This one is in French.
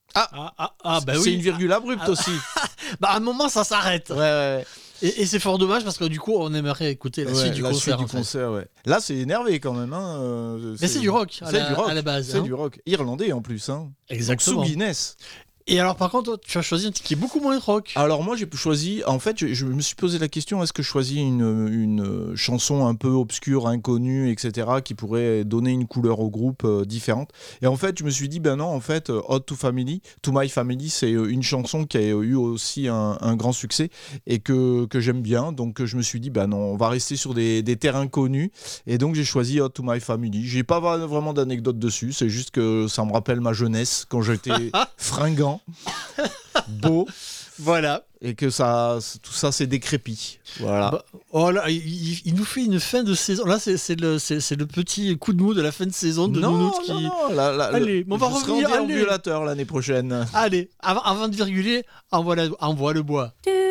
Bah C'est oui. une virgule abrupte aussi. Bah à un moment ça s'arrête. Ouais. Et c'est fort dommage parce que du coup on aimerait écouter la suite du concert. Suite du concert, ouais. Là, c'est énervé quand même. Mais c'est du rock à la base. C'est du rock. Irlandais en plus. Hein. Exactement. Sous Guinness. Et alors par contre, toi, tu as choisi un titre qui est beaucoup moins rock. Alors moi j'ai choisi, en fait je me suis posé la question, est-ce que je choisis une chanson un peu obscure, inconnue, etc. qui pourrait donner une couleur au groupe différente. Et en fait je me suis dit, ben non, en fait Ode to My Family, c'est une chanson qui a eu aussi un grand succès et que j'aime bien. Donc je me suis dit, ben non, on va rester sur des terrains connus. Et donc j'ai choisi Ode to My Family. J'ai pas vraiment d'anecdote dessus, c'est juste que ça me rappelle ma jeunesse quand j'étais fringant. Beau, Voilà. et que tout ça c'est décrépit. Voilà. Bah, oh là, il nous fait une fin de saison. Là, c'est le petit coup de mou de la fin de saison de Nounours qui. Non, Allez, on va je serai revenir. en déambulateur l'année prochaine. Allez, avant de virguler, envoie le bois.